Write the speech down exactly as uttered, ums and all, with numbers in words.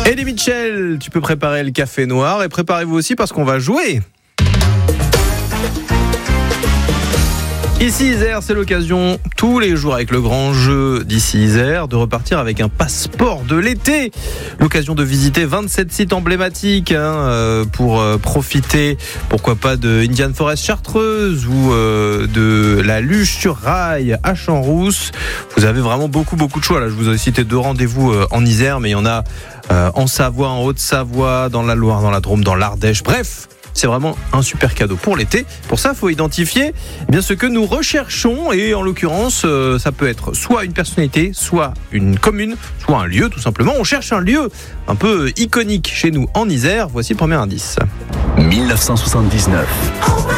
Eddie Mitchell, tu peux préparer le café noir et préparez-vous aussi parce qu'on va jouer. Ici Isère, c'est l'occasion tous les jours avec le grand jeu d'ici Isère de repartir avec un passeport de l'été. L'occasion de visiter vingt-sept sites emblématiques hein, euh, pour euh, profiter, pourquoi pas de Indian Forest Chartreuse ou euh, de la Luge sur Rail à Champs-Rousse. Vous avez vraiment beaucoup beaucoup de choix. Là, je vous ai cité deux rendez-vous euh, en Isère, mais il y en a euh, en Savoie, en Haute-Savoie, dans la Loire, dans la Drôme, dans l'Ardèche. Bref. C'est vraiment un super cadeau pour l'été. Pour ça, il faut identifier eh bien, ce que nous recherchons. Et en l'occurrence, euh, ça peut être soit une personnalité, soit une commune, soit un lieu, tout simplement. On cherche un lieu un peu iconique chez nous en Isère. Voici le premier indice. mille neuf cent soixante-dix-neuf.